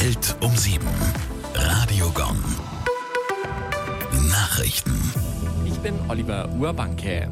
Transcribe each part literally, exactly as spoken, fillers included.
Welt um sieben. Radio Gong. Nachrichten. Ich bin Oliver Urbanke.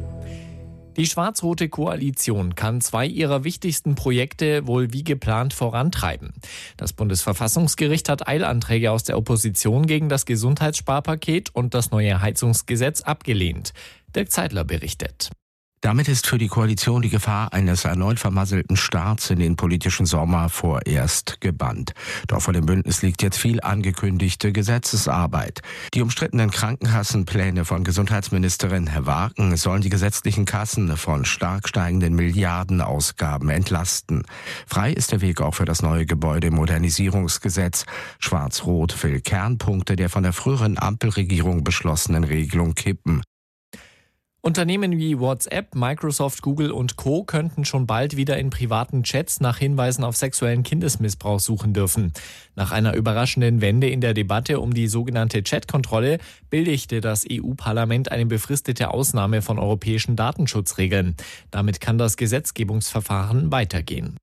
Die schwarz-rote Koalition kann zwei ihrer wichtigsten Projekte wohl wie geplant vorantreiben. Das Bundesverfassungsgericht hat Eilanträge aus der Opposition gegen das Gesundheitssparpaket und das neue Heizungsgesetz abgelehnt. Dirk Zeidler berichtet. Damit ist für die Koalition die Gefahr eines erneut vermasselten Starts in den politischen Sommer vorerst gebannt. Doch vor dem Bündnis liegt jetzt viel angekündigte Gesetzesarbeit. Die umstrittenen Krankenkassenpläne von Gesundheitsministerin Wagen sollen die gesetzlichen Kassen von stark steigenden Milliardenausgaben entlasten. Frei ist der Weg auch für das neue Gebäudemodernisierungsgesetz. Schwarz-Rot will Kernpunkte der von der früheren Ampelregierung beschlossenen Regelung kippen. Unternehmen wie WhatsApp, Microsoft, Google und Co. könnten schon bald wieder in privaten Chats nach Hinweisen auf sexuellen Kindesmissbrauch suchen dürfen. Nach einer überraschenden Wende in der Debatte um die sogenannte Chatkontrolle billigte das E U-Parlament eine befristete Ausnahme von europäischen Datenschutzregeln. Damit kann das Gesetzgebungsverfahren weitergehen.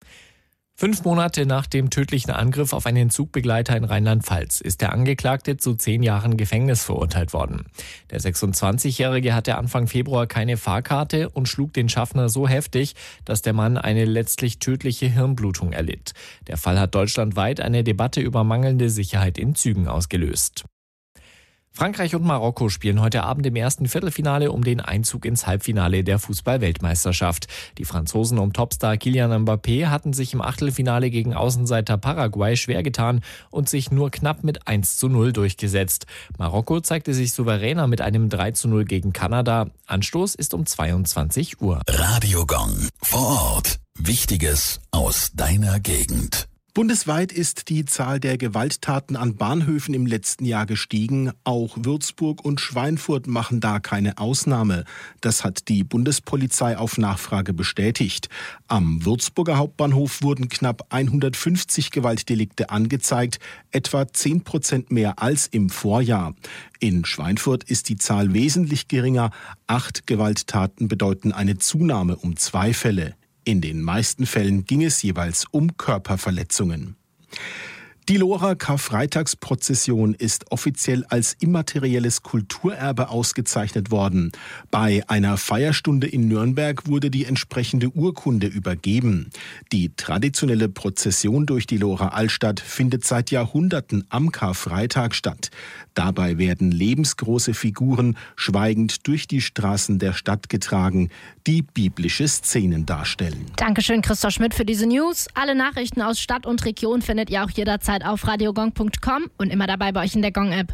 Fünf Monate nach dem tödlichen Angriff auf einen Zugbegleiter in Rheinland-Pfalz ist der Angeklagte zu zehn Jahren Gefängnis verurteilt worden. Der sechsundzwanzigjährige hatte Anfang Februar keine Fahrkarte und schlug den Schaffner so heftig, dass der Mann eine letztlich tödliche Hirnblutung erlitt. Der Fall hat deutschlandweit eine Debatte über mangelnde Sicherheit in Zügen ausgelöst. Frankreich und Marokko spielen heute Abend im ersten Viertelfinale um den Einzug ins Halbfinale der Fußball-Weltmeisterschaft. Die Franzosen um Topstar Kylian Mbappé hatten sich im Achtelfinale gegen Außenseiter Paraguay schwer getan und sich nur knapp mit eins zu null durchgesetzt. Marokko zeigte sich souveräner mit einem drei zu null gegen Kanada. Anstoß ist um zweiundzwanzig Uhr. Radio Gong. Vor Ort. Wichtiges aus deiner Gegend. Bundesweit ist die Zahl der Gewalttaten an Bahnhöfen im letzten Jahr gestiegen. Auch Würzburg und Schweinfurt machen da keine Ausnahme. Das hat die Bundespolizei auf Nachfrage bestätigt. Am Würzburger Hauptbahnhof wurden knapp hundertfünfzig Gewaltdelikte angezeigt, etwa zehn Prozent mehr als im Vorjahr. In Schweinfurt ist die Zahl wesentlich geringer. Acht Gewalttaten bedeuten eine Zunahme um zwei Fälle. In den meisten Fällen ging es jeweils um Körperverletzungen. Die Lohrer Karfreitagsprozession ist offiziell als immaterielles Kulturerbe ausgezeichnet worden. Bei einer Feierstunde in Nürnberg wurde die entsprechende Urkunde übergeben. Die traditionelle Prozession durch die Lohrer Altstadt findet seit Jahrhunderten am Karfreitag statt. Dabei werden lebensgroße Figuren schweigend durch die Straßen der Stadt getragen, die biblische Szenen darstellen. Dankeschön, Christoph Schmidt, für diese News. Alle Nachrichten aus Stadt und Region findet ihr auch jederzeit auf radiogong punkt com und immer dabei bei euch in der Gong-App.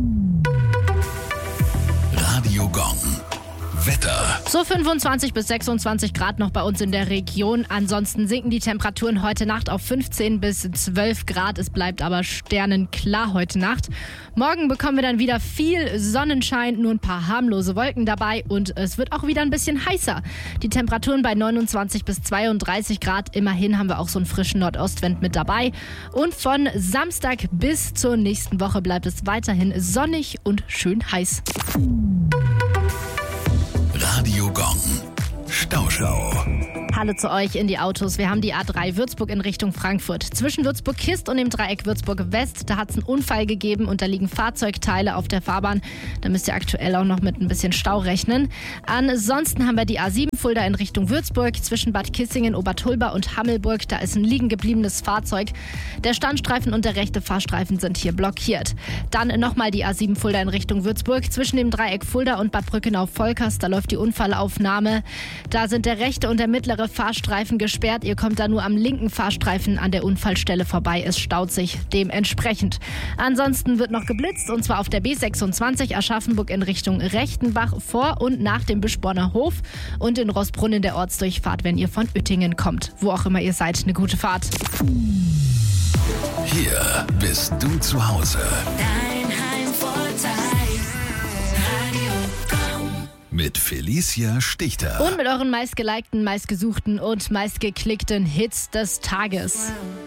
Radio Gong. Wetter. So fünfundzwanzig bis sechsundzwanzig Grad noch bei uns in der Region. Ansonsten sinken die Temperaturen heute Nacht auf fünfzehn bis zwölf Grad. Es bleibt aber sternenklar heute Nacht. Morgen bekommen wir dann wieder viel Sonnenschein, nur ein paar harmlose Wolken dabei und es wird auch wieder ein bisschen heißer. Die Temperaturen bei neunundzwanzig bis zweiunddreißig Grad. Immerhin haben wir auch so einen frischen Nordostwind mit dabei. Und von Samstag bis zur nächsten Woche bleibt es weiterhin sonnig und schön heiß. Radio Gong. Stauschau. Hallo zu euch in die Autos. Wir haben die A drei Würzburg in Richtung Frankfurt. Zwischen Würzburg-Kist und dem Dreieck Würzburg-West, da hat es einen Unfall gegeben und da liegen Fahrzeugteile auf der Fahrbahn. Da müsst ihr aktuell auch noch mit ein bisschen Stau rechnen. Ansonsten haben wir die A sieben Fulda in Richtung Würzburg. Zwischen Bad Kissingen, Obertulba und Hammelburg, da ist ein liegen gebliebenes Fahrzeug. Der Standstreifen und der rechte Fahrstreifen sind hier blockiert. Dann nochmal die A sieben Fulda in Richtung Würzburg. Zwischen dem Dreieck Fulda und Bad Brückenau-Volkers, da läuft die Unfallaufnahme. Da sind der rechte und der mittlere Fahrstreifen gesperrt. Ihr kommt da nur am linken Fahrstreifen an der Unfallstelle vorbei. Es staut sich dementsprechend. Ansonsten wird noch geblitzt und zwar auf der B sechsundzwanzig Aschaffenburg in Richtung Rechtenbach vor und nach dem Bischborner Hof und in Rossbrunn in der Ortsdurchfahrt, wenn ihr von Uettingen kommt. Wo auch immer ihr seid, eine gute Fahrt. Hier bist du zu Hause. Dein Heimvorteil. Mit Felicia Stichter. Und mit euren meistgelikten, meistgesuchten und meistgeklickten Hits des Tages.